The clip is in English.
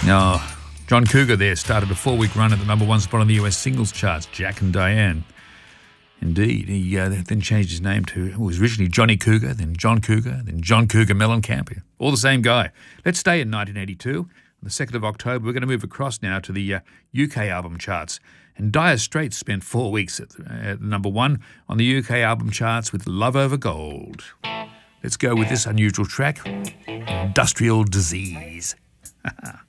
Oh, John Cougar there started a 4-week run at the number one spot on the US singles charts, Jack and Diane. Indeed, he then changed his name to, it was originally Johnny Cougar, then John Cougar, then John Cougar Mellencamp. All the same guy. Let's stay in 1982. On the 2nd of October, we're going to move across now to the UK album charts. And Dire Straits spent 4 weeks at number one on the UK album charts with Love Over Gold. Let's go with this unusual track, Industrial Disease.